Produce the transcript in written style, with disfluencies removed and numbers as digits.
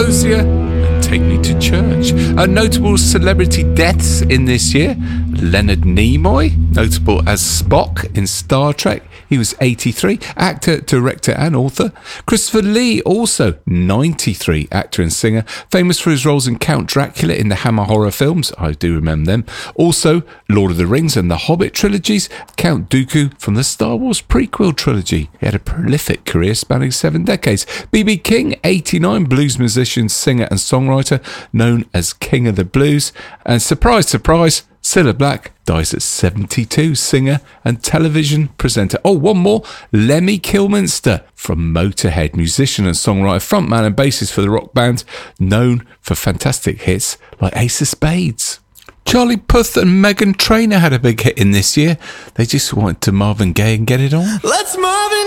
Hosier and Take Me to Church. Notable celebrity deaths in this year. Leonard Nimoy, notable as Spock in Star Trek. He was 83, actor, director and author. Christopher Lee, also 93, actor and singer, famous for his roles in Count Dracula in the Hammer horror films. I do remember them. Also, Lord of the Rings and the Hobbit trilogies. Count Dooku from the Star Wars prequel trilogy. He had a prolific career spanning 7 decades. B.B. King, 89, blues musician, singer and songwriter, known as King of the Blues. And surprise, surprise, Cilla Black dies at 72, singer and television presenter. Oh, one more, Lemmy Kilminster from Motorhead, musician and songwriter, frontman and bassist for the rock band, known for fantastic hits like Ace of Spades. Charlie Puth and Meghan Trainor had a big hit in this year. They just wanted to Marvin Gaye and get it on. Let's Marvin